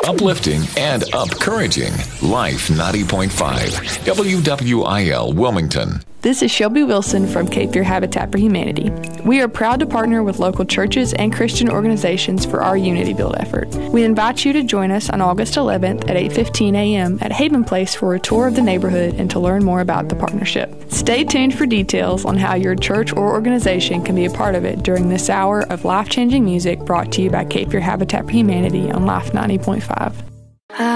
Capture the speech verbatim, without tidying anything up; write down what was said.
Uplifting and encouraging. Life ninety point five. W W I L Wilmington. This is Shelby Wilson from Cape Fear Habitat for Humanity. We are proud to partner with local churches and Christian organizations for our Unity Build effort. We invite you to join us on August eleventh at eight fifteen a.m. at Haven Place for a tour of the neighborhood and to learn more about the partnership. Stay tuned for details on how your church or organization can be a part of it during this hour of life-changing music brought to you by Cape Fear Habitat for Humanity on Life ninety point five.